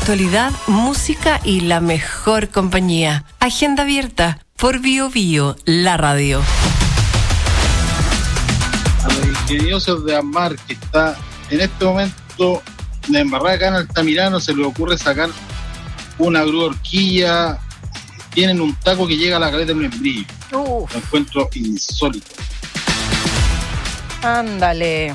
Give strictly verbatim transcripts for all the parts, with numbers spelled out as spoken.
Actualidad, música y la mejor compañía. Agenda abierta por Bio Bio, la radio. A los ingeniosos de Amar, que está en este momento de embarrada acá en Altamirano, se le ocurre sacar una grúa horquilla. Tienen un taco que llega a la caleta del Membrillo. Lo encuentro insólito. Ándale.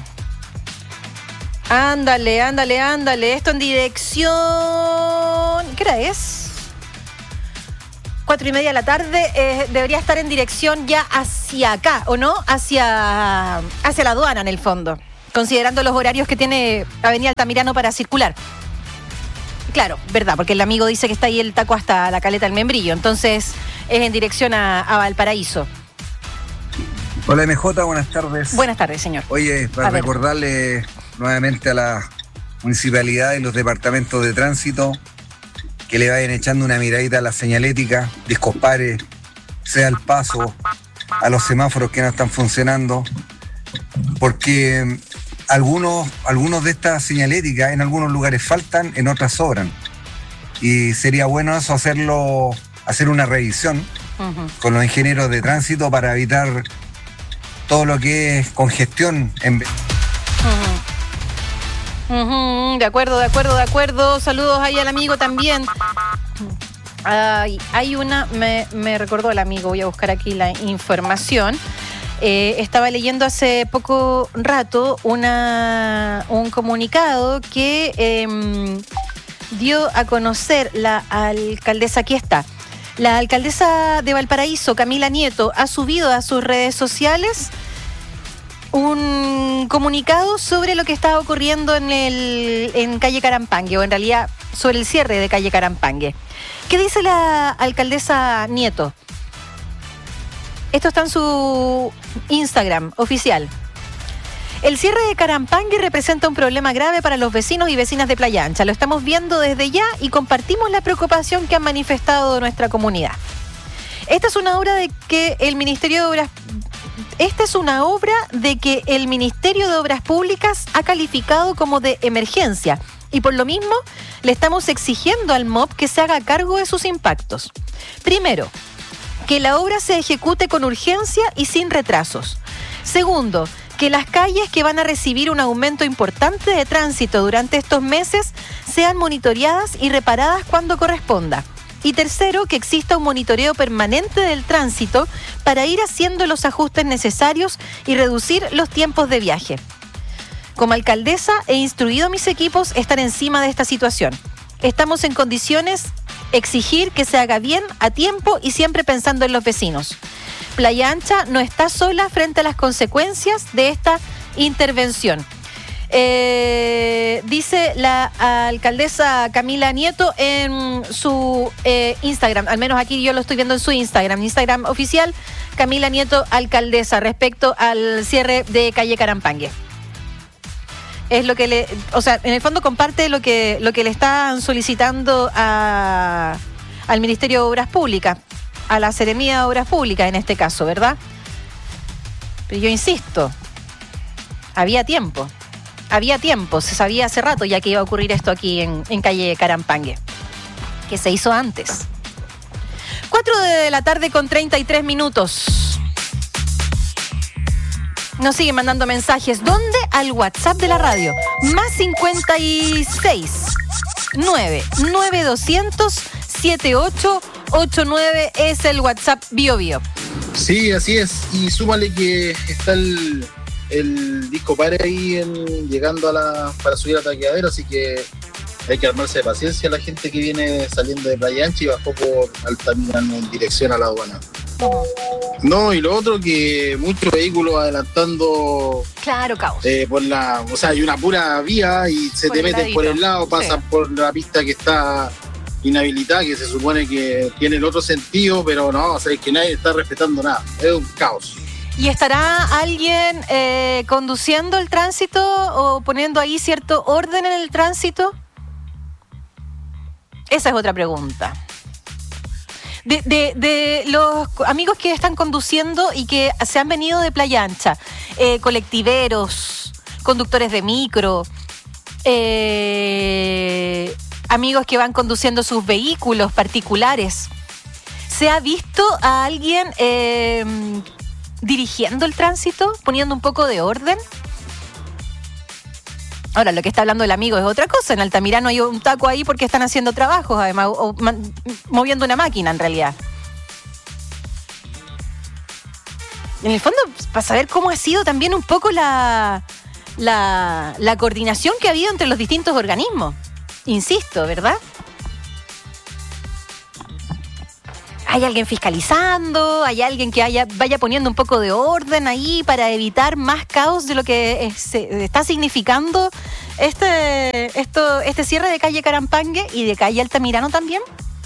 Ándale, ándale, ándale. Esto en dirección... ¿Qué hora es? Cuatro y media de la tarde. Eh, debería estar en dirección ya hacia acá, ¿o no? Hacia, hacia la aduana, en el fondo. Considerando los horarios que tiene Avenida Altamirano para circular. Claro, verdad, porque el amigo dice que está ahí el taco hasta la caleta del Membrillo. Entonces, es en dirección a, a Valparaíso. Hola M J, buenas tardes. Buenas tardes, señor. Oye, para a recordarle nuevamente a la municipalidad y los departamentos de tránsito que le vayan echando una miradita a la señalética, discospare, sea el paso, a los semáforos que no están funcionando, porque algunos, algunos de estas señaléticas en algunos lugares faltan, en otras sobran. Y sería bueno eso, hacerlo, hacer una revisión uh-huh. con los ingenieros de tránsito para evitar todo lo que es congestión en... Uh-huh. Uh-huh. De acuerdo, de acuerdo, de acuerdo. Saludos ahí al amigo también. Ay, hay una, me, me recordó el amigo, voy a buscar aquí la información. Eh, estaba leyendo hace poco rato una, un comunicado que eh, dio a conocer la alcaldesa, aquí está. La alcaldesa de Valparaíso, Camila Nieto, ha subido a sus redes sociales un comunicado sobre lo que está ocurriendo en, el, en calle Carampangue, o en realidad sobre el cierre de calle Carampangue. ¿Qué dice la alcaldesa Nieto? Esto está en su Instagram oficial. El cierre de Carampangue representa un problema grave para los vecinos y vecinas de Playa Ancha. Lo estamos viendo desde ya y compartimos la preocupación que han manifestado nuestra comunidad. Esta es una obra de que el Ministerio de Obras Esta es una obra de que el Ministerio de Obras Públicas ha calificado como de emergencia y por lo mismo le estamos exigiendo al M O P que se haga cargo de sus impactos. Primero, que la obra se ejecute con urgencia y sin retrasos. Segundo, que las calles que van a recibir un aumento importante de tránsito durante estos meses sean monitoreadas y reparadas cuando corresponda. Y tercero, que exista un monitoreo permanente del tránsito para ir haciendo los ajustes necesarios y reducir los tiempos de viaje. Como alcaldesa, he instruido a mis equipos a estar encima de esta situación. Estamos en condiciones de exigir que se haga bien, a tiempo y siempre pensando en los vecinos. Playa Ancha no está sola frente a las consecuencias de esta intervención. Eh, dice la alcaldesa Camila Nieto en su eh, Instagram, al menos aquí yo lo estoy viendo en su Instagram, Instagram oficial, Camila Nieto, alcaldesa, respecto al cierre de calle Carampangue. Es lo que le, o sea, en el fondo comparte lo que, lo que le están solicitando a, al Ministerio de Obras Públicas, a la Seremía de Obras Públicas en este caso, ¿verdad? Pero yo insisto, había tiempo. Había tiempo, se sabía hace rato ya que iba a ocurrir esto aquí en, en calle Carampangue, que se hizo antes. cuatro de la tarde con treinta y tres minutos. Nos siguen mandando mensajes. ¿Dónde? Al WhatsApp de la radio. Más cincuenta y seis, nueve, nueve doscientos, setenta y ocho ochenta y nueve es el WhatsApp Bio Bio. Sí, así es. Y súmale que está el... el disco pare ahí en, llegando a la para subir a Taqueadero, así que hay que armarse de paciencia la gente que viene saliendo de Playa Ancha y bajó por Altamirano en dirección a la aduana. No, y lo otro, que muchos vehículos adelantando. Claro, caos. Eh, por la, o sea, hay una pura vía y se por te meten por el lado, pasan sí. por la pista que está inhabilitada, que se supone que tiene el otro sentido, pero no, o sea, es que nadie está respetando nada. Es un caos. ¿Y estará alguien eh, conduciendo el tránsito o poniendo ahí cierto orden en el tránsito? Esa es otra pregunta. De, de, de los amigos que están conduciendo y que se han venido de Playa Ancha, eh, colectiveros, conductores de micro, eh, amigos que van conduciendo sus vehículos particulares. ¿Se ha visto a alguien eh, dirigiendo el tránsito, poniendo un poco de orden? Ahora, lo que está hablando el amigo es otra cosa. En Altamirano hay un taco ahí porque están haciendo trabajos, además, o, o man, moviendo una máquina en realidad. En el fondo, para saber cómo ha sido también un poco la, la, la coordinación que ha habido entre los distintos organismos. Insisto, ¿verdad? ¿Hay alguien fiscalizando? ¿Hay alguien que haya, vaya poniendo un poco de orden ahí para evitar más caos de lo que es, está significando este, esto, este cierre de calle Carampangue y de calle Altamirano también?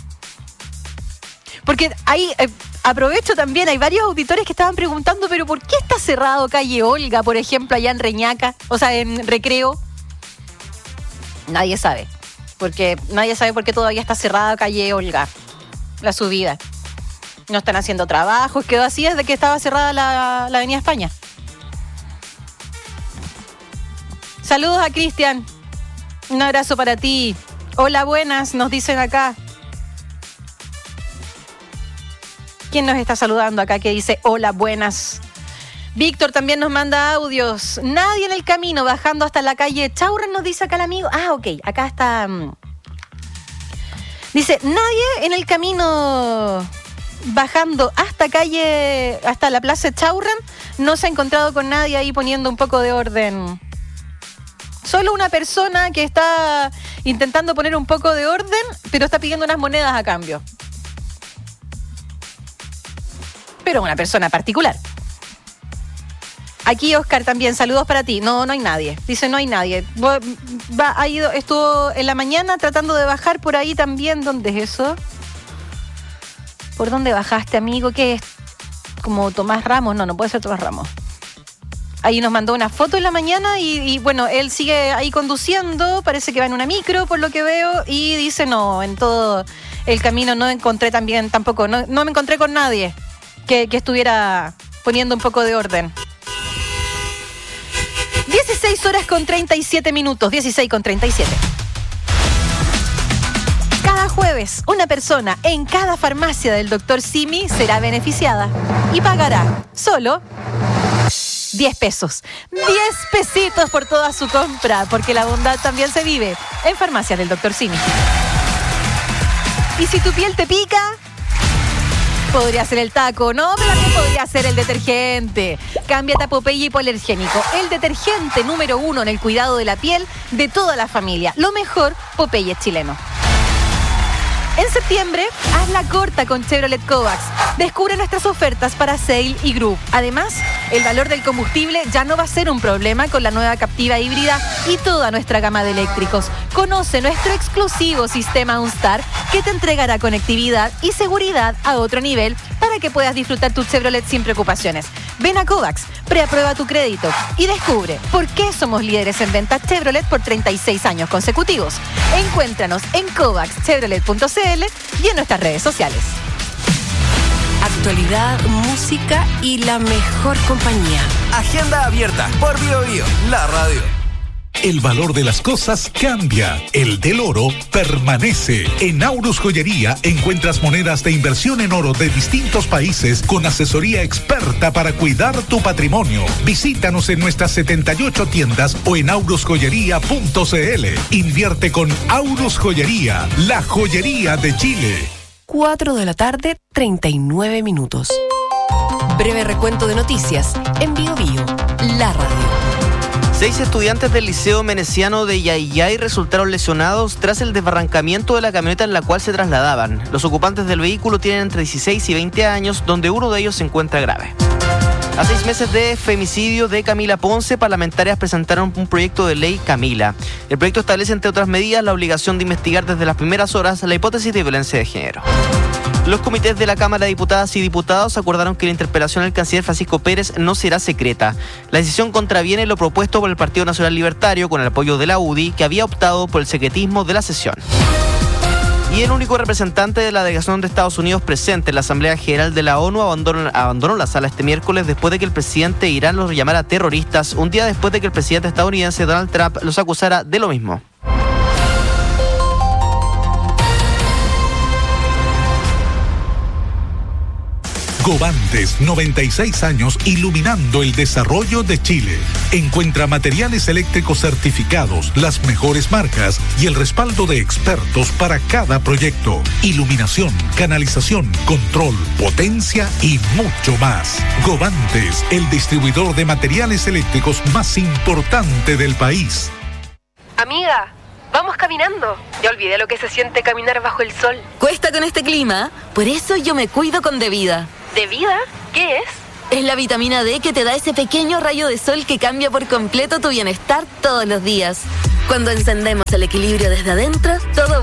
Porque ahí, eh, aprovecho también, hay varios auditores que estaban preguntando, pero ¿por qué está cerrado calle Olga, por ejemplo, allá en Reñaca? O sea, en Recreo. Nadie sabe. Porque nadie sabe por qué todavía está cerrada calle Olga, la subida. No están haciendo trabajos, quedó así desde que estaba cerrada la, la Avenida España. Saludos a Cristian. Un abrazo para ti. Hola, buenas, nos dicen acá. ¿Quién nos está saludando acá que dice hola, buenas? Víctor también nos manda audios. Nadie en el camino bajando hasta la calle Chaurren, nos dice acá el amigo. Ah, ok, acá está. Dice, nadie en el camino bajando hasta calle, hasta la plaza Chaurren, no se ha encontrado con nadie ahí poniendo un poco de orden. Solo una persona que está intentando poner un poco de orden, pero está pidiendo unas monedas a cambio. Pero una persona particular. Aquí Oscar también, saludos para ti. No, no hay nadie. Dice, no hay nadie. Va, ha ido, estuvo en la mañana tratando de bajar por ahí también. ¿Dónde es eso? ¿Por dónde bajaste, amigo? ¿Qué es? ¿Como Tomás Ramos? No, no puede ser Tomás Ramos. Ahí nos mandó una foto en la mañana y, y bueno, él sigue ahí conduciendo. Parece que va en una micro, por lo que veo. Y dice, no, en todo el camino no encontré también tampoco. No, no me encontré con nadie que, que estuviera poniendo un poco de orden. dieciséis horas con treinta y siete minutos, dieciséis con treinta y siete. Cada jueves, una persona en cada farmacia del doctor Simi será beneficiada y pagará solo diez pesos. diez pesitos por toda su compra, porque la bondad también se vive en farmacias del doctor Simi. Y si tu piel te pica, podría ser el taco, no, pero también podría ser el detergente. Cámbiate a Popeye hipoalergénico, el detergente número uno en el cuidado de la piel de toda la familia. Lo mejor, Popeye chileno. En septiembre, haz la corta con Chevrolet Kovacs. Descubre nuestras ofertas para Sail y Group. Además, el valor del combustible ya no va a ser un problema con la nueva Captiva híbrida y toda nuestra gama de eléctricos. Conoce nuestro exclusivo sistema OnStar que te entregará conectividad y seguridad a otro nivel para que puedas disfrutar tu Chevrolet sin preocupaciones. Ven a Kovacs, preaprueba tu crédito y descubre por qué somos líderes en ventas Chevrolet por treinta y seis años consecutivos. Encuéntranos en kovacs chevrolet punto c l y en nuestras redes sociales. Actualidad, música y la mejor compañía. Agenda abierta por Bio Bio, la radio. El valor de las cosas cambia. El del oro permanece. En Aurus Joyería encuentras monedas de inversión en oro de distintos países con asesoría experta para cuidar tu patrimonio. Visítanos en nuestras setenta y ocho tiendas o en aurus joyería punto c l. Invierte con Aurus Joyería, la joyería de Chile. cuatro de la tarde, treinta y nueve minutos. Breve recuento de noticias en Bio Bio, la radio. Seis estudiantes del Liceo Meneciano de Yayay resultaron lesionados tras el desbarrancamiento de la camioneta en la cual se trasladaban. Los ocupantes del vehículo tienen entre dieciséis y veinte años, donde uno de ellos se encuentra grave. A seis meses de femicidio de Camila Ponce, parlamentarias presentaron un proyecto de ley Camila. El proyecto establece, entre otras medidas, la obligación de investigar desde las primeras horas la hipótesis de violencia de género. Los comités de la Cámara de Diputadas y Diputados acordaron que la interpelación al canciller Francisco Pérez no será secreta. La decisión contraviene lo propuesto por el Partido Nacional Libertario con el apoyo de la U D I, que había optado por el secretismo de la sesión. Y el único representante de la delegación de Estados Unidos presente en la Asamblea General de la ONU abandonó, abandonó la sala este miércoles después de que el presidente de Irán los llamara terroristas, un día después de que el presidente estadounidense Donald Trump los acusara de lo mismo. Govantes, noventa y seis años iluminando el desarrollo de Chile. Encuentra materiales eléctricos certificados, las mejores marcas y el respaldo de expertos para cada proyecto. Iluminación, canalización, control, potencia y mucho más. Govantes, el distribuidor de materiales eléctricos más importante del país. Amiga, vamos caminando. Ya olvidé lo que se siente caminar bajo el sol. Cuesta con este clima, por eso yo me cuido con Devida. ¿Devida? ¿Qué es? Es la vitamina D que te da ese pequeño rayo de sol que cambia por completo tu bienestar todos los días. Cuando encendemos el equilibrio desde adentro, todo